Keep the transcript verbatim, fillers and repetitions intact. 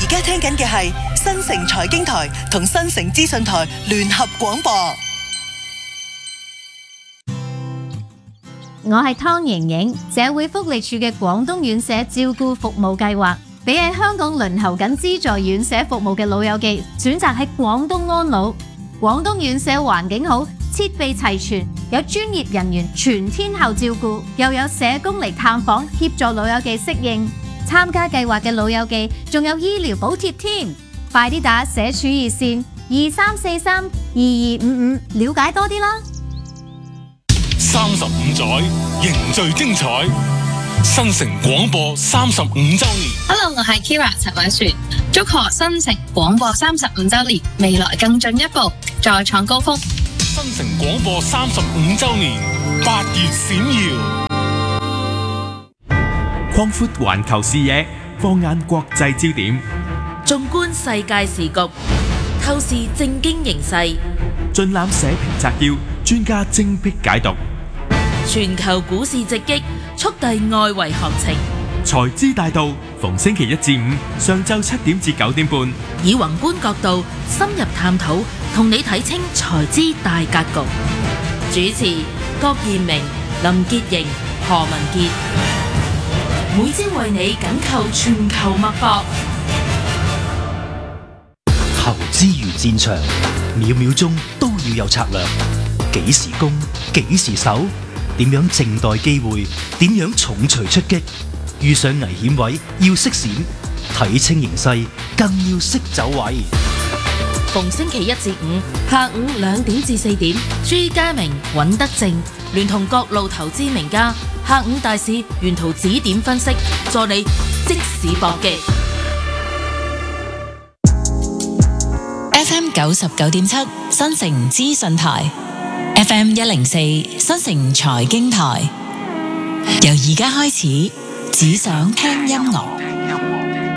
而家聽緊嘅係新城財經台同新城資訊台聯合廣播。 我係湯瑩瑩，社會福利署嘅廣東院舍照顧服務計劃，俾喺香港輪候緊資助院舍服務嘅老友記選擇喺廣東安老。廣東院舍環境好，設備齊全，有專業人員全天候照顧，又有社工嚟探訪協助老友記適應。參加計劃嘅老友記仲有醫療補貼添，快啲打社署熱線二三四三二二五五了解多啲啦。 三十五載凝聚精彩，新城廣播三十五週年。 Hello， 我係 Kira 陳偉璇，祝賀新城廣播三十五週年，未來更進一步，再創高峰。 新城廣播三十五週年，八月閃耀。 擴闊環球視野，放眼國際焦點， 縱觀世界時局，透視政經形勢， 盡覽社評摘要，專家精闢解讀。 全球股市直擊，速遞外圍行情。 財資大道，逢星期一至五上晝七點至九點半， 以宏觀角度深入探討，同你睇清財資大格局。主持郭彥明、林潔瑩、何文傑。每朝為你緊扣全球脈搏。 投資如戰場，秒秒鐘都要有策略。幾時攻，幾時守，點樣靜待機會，點樣重錘出擊。遇上危險位要識閃，睇清形勢更要識走位。 逢星期一至五下午兩點至四點，朱家明、尹德正聯同各路投資名家，下午大市沿途指點分析，助你即時搏擊。 F M 九十九點七新城資訊台 ，F M 一零四新城財經台，由而家開始，只想聽音樂。